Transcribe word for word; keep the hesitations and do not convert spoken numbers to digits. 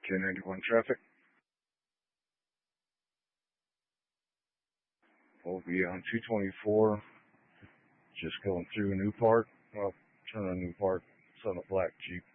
ten ninety-one traffic. We'll be on two twenty-four, just going through a New Park. Well, turn on New Park, it's on a black Jeep.